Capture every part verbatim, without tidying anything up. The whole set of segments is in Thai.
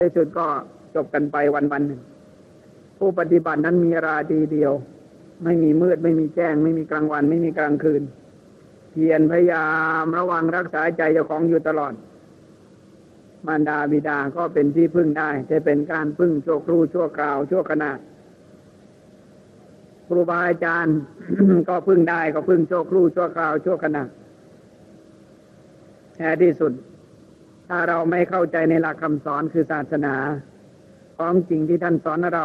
ในสุดก็จบกันไปวันวันหนึ่งผู้ปฏิบัตินั้นมีราตรีเดียวไม่มีมืดไม่มีแจ้งไม่มีกลางวันไม่มีกลางคืนเพียรพยายามระวังรักษาใจเจ้าของอยู่ตลอดมารดาบิดาก็เป็นที่พึ่งได้แต่เป็นการพึ่งชั่วครู่ชั่วคราวชั่วขณะครูบาอาจารย์ ก็พึ่งได้ก็พึ่งชั่วครู่ชั่วคราวชั่วขณะแท้ที่สุดถ้าเราไม่เข้าใจในหลักคำสอนคือศาสนาของจริงที่ท่านสอนเรา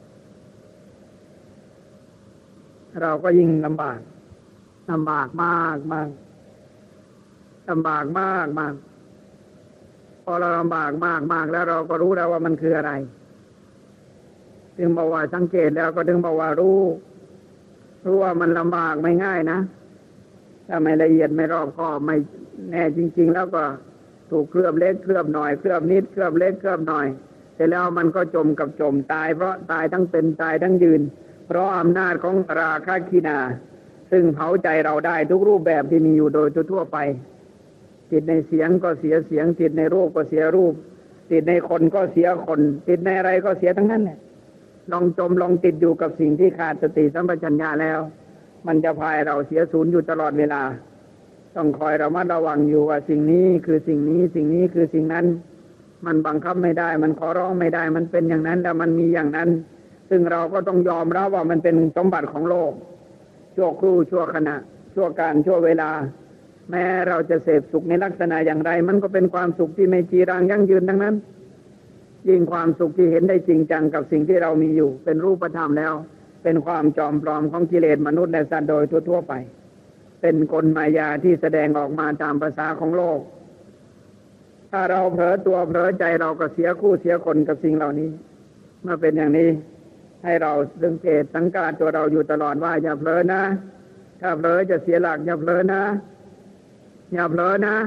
เราก็ยิ่งลำบากลำบากมากมากลำบากมากมากพอเราลำบากมากมากแล้วเราก็รู้แล้วว่ามันคืออะไรถึงบอกว่าสังเกตแล้วก็ถึงบอกว่ารู้รู้ว่ามันลำบากไม่ง่ายนะถ้าไม่ละเอียดไม่รอบคอบไม่แน่จริงๆแล้วก็ถูกเคลือบเล็กเคลือบหน่อยเคลือบนิดเคลือบเล็กเคลือบหน่อยเสร็จแล้วมันก็จมกับจมตายเพราะตายทั้งเป็นตายทั้งยืนเพราะอำนาจของราคะขีณาซึ่งเผาใจเราได้ทุกรูปแบบที่มีอยู่โดยทั่วไปติดในเสียงก็เสียเสียงติดในรูปก็เสียรูปติดในคนก็เสียคนติดในอะไรก็เสียทั้งนั้นแหละลองจมลองติดอยู่กับสิ่งที่ขาดสติสัมปชัญญะแล้วมันจะพาเราเสียศูนย์อยู่ตลอดเวลาต้องคอยระมัดระวังอยู่ว่าสิ่งนี้คือสิ่งนี้สิ่งนี้คือสิ่งนั้นมันบังคับไม่ได้มันขอร้องไม่ได้มันเป็นอย่างนั้นแต่มันมีอย่างนั้นซึ่งเราก็ต้องยอมรับว่ามันเป็นสมบัติของโลกชั่วครู่ชั่วขณะชั่วการชั่วเวลาแม้เราจะเสพสุขในลักษณะอย่างไรมันก็เป็นความสุขที่ไม่จีรังยั่งยืนทั้งนั้นยิ่งความสุขที่เห็นได้จริงจังกับสิ่งที่เรามีอยู่เป็นรูปธรรมแล้วเป็นความจอมปลอมของกิเลสมนุษย์และสัตว์โดยทั่วๆไปเป็นกลมายาที่แสดงออกมาตามภาษาของโลกถ้าเราเผลอตัวเผลอใจเราก็เสียคู่เสียคนกับสิ่งเหล่านี้เมื่อเป็นอย่างนี้ให้เราสังเกตสังการตัวเราอยู่ตลอดว่าอย่าเผลอนะถ้าเผลอจะเสียหลักอย่าเผลอนะอย่าเผลอนะ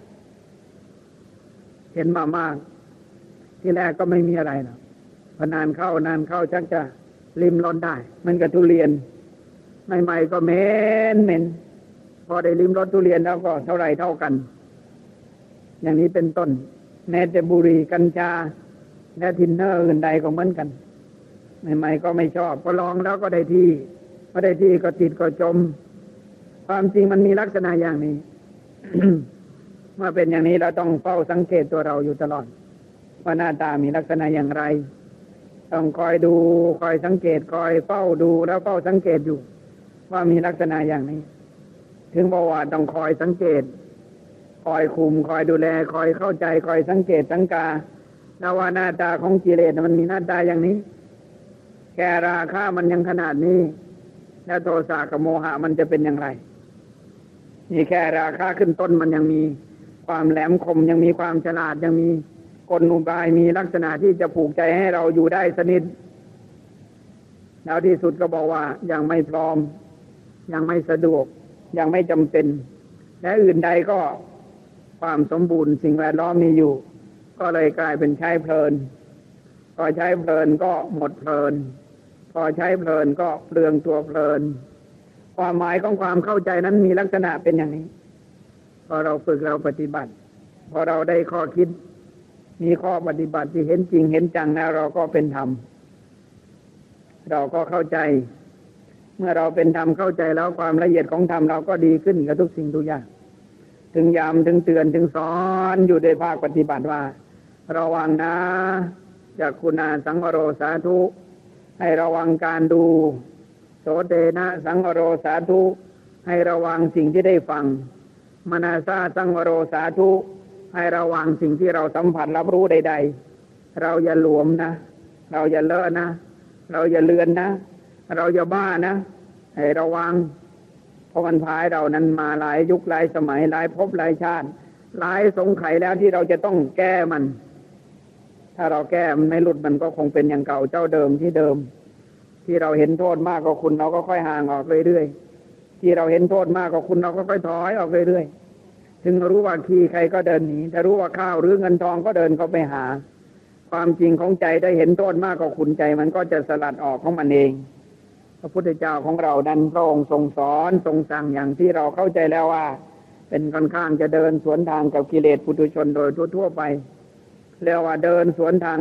เห็นมามากที่แรกก็ไม่มีอะไรหรอกพอนานเข้านานเข้าชักจะริมรสได้มันกับทุเรียนใหม่ๆก็เหม็นเหม็นพอได้ริมรสทุเรียนแล้วก็เท่าไรเท่ากันอย่างนี้เป็นต้นแม้แต่บุหรี่กัญชาและทินเนอร์อื่นใดก็เหมือนกันใหม่ๆก็ไม่ชอบพอลองแล้วก็ได้ที่พอได้ที่ก็ติดก็จมความจริงมันมีลักษณะอย่างนี้ เมื่อเป็นอย่างนี้เราต้องเฝ้าสังเกตตัวเราอยู่ตลอดว่าหน้าตามีลักษณะอย่างไรต้องคอยดูคอยสังเกตคอยเฝ้าดูแล้วเฝ้าสังเกตอยู่ว่ามีลักษณะอย่างนี้ถึงบอกว่าต้องคอยสังเกตคอยคุมคอยดูแลคอยเข้าใจคอยสังเกตสังกาแล้วว่าหน้าตาของกิเลสมันมีหน้าตาอย่างนี้แค่ราคะมันยังขนาดนี้แล้วโทสะกับโมหะมันจะเป็นอย่างไรนี่แค่ราคะขึ้นต้นมันยังมีความแหลมคมยังมีความฉลาดยังมีกลอุบายมีลักษณะที่จะผูกใจให้เราอยู่ได้สนิทแล้วที่สุดก็บอกว่ายังไม่พร้อมยังไม่สะดวกยังไม่จำเป็นและอื่นใดก็ความสมบูรณ์สิ่งแวดล้อมมีอยู่ก็เลยกลายเป็นใช้เพลินพอใช้เพลินก็หมดเพลินพอใช้เพลินก็เปลืองตัวเพลินความหมายของความเข้าใจนั้นมีลักษณะเป็นอย่างนี้พอเราฝึกเราปฏิบัติพอเราได้ข้อคิดมีข้อปฏิบัติที่เห็นจริงเห็นจังแล้วเราก็เป็นธรรมเราก็เข้าใจเมื่อเราเป็นธรรมเข้าใจแล้วความละเอียดของธรรมเราก็ดีขึ้นกับทุกสิ่งทุกอย่างถึงย้ำถึงเตือนถึงสอนอยู่ในภาคปฏิบัติว่าระวังนะจากคุณาสังวโรสาธุให้ระวังการดูโสเตนะสังวโรสาธุให้ระวังสิ่งที่ได้ฟังมนาสาสังวโรสาธุให้ระวังสิ่งที่เราสัมผัสรับรู้ใดๆเราอย่าหลวมนะเราอย่าเลอะนะเราอย่าเลือนนะเราอย่าบ้านะให้ระวังเพราะมันพายเรานั้นมาหลายยุคหลายสมัยหลายภพหลายชาติหลายสงไขแล้วที่เราจะต้องแก้มันถ้าเราแก้มันไม่หลุดมันก็คงเป็นอย่างเก่าเจ้าเดิมที่เดิมที่เราเห็นโทษมากกว่าคุณเราก็ค่อยห่างออกเรื่อยๆที่เราเห็นโทษมากกว่าคุณเราก็ค่อยถอยออกเรื่อยๆถึงรู้ว่าขี้ใครก็เดินหนีแต่รู้ว่าข้าวหรือเงินทองก็เดินเข้าไปหาความจริงของใจได้เห็นโทษมากกว่าคุณใจมันก็จะสลัดออกของมันเองพระพุทธเจ้าของเราดันพระองค์ทรงสอนทรงสั่งอย่างที่เราเข้าใจแล้วว่าเป็นค่อนข้างจะเดินสวนทางกับกิเลสปุถุชนโดยทั่วๆไปเรียกว่าเดินสวนทาง